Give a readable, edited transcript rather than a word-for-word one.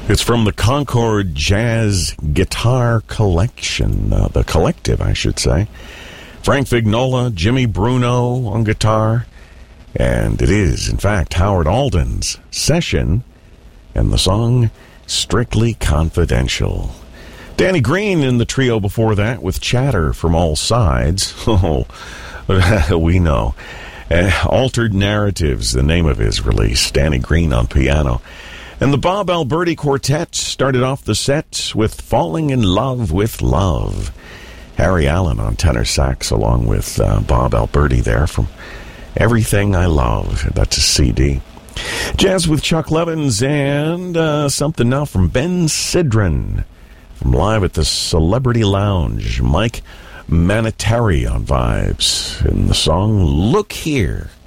It's from the Concord Jazz Guitar Collection, the collective, I should say. Frank Vignola, Jimmy Bruno on guitar, and it is, in fact, Howard Alden's session, and the song Strictly Confidential. Danny Green in the trio before that with Chatter from All Sides. Oh, we know. Altered Narratives, the name of his release. Danny Green on piano. And the Bob Alberti Quartet started off the set with Falling in Love with Love. Harry Allen on tenor sax along with Bob Alberti there from Everything I Love. That's a CD. Jazz with Chuck Levins and something now from Ben Sidran from Live at the Celebrity Lounge. Mike Manatari on vibes in the song Look Here.